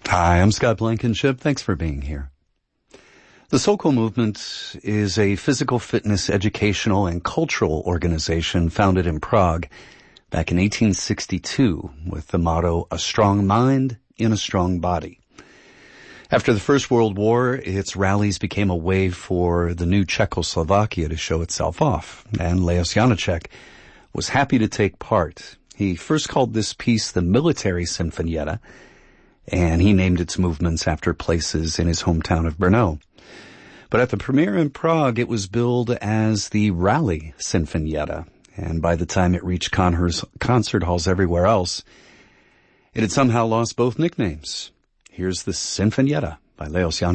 Hi, I'm Scott Blankenship. Thanks for being here. The Sokol Movement is a physical fitness educational and cultural organization founded in Prague back in 1862 with the motto, "A strong mind in a strong body." After the First World War, its rallies became a way for the new Czechoslovakia to show itself off, and Leos Janáček was happy to take part. He first called this piece the Military Sinfonietta, and he named its movements after places in his hometown of Brno. But at the premiere in Prague, it was billed as the Rally Sinfonietta, and by the time it reached concert halls everywhere else, it had somehow lost both nicknames. Here's the Sinfonietta by Leos Janáček.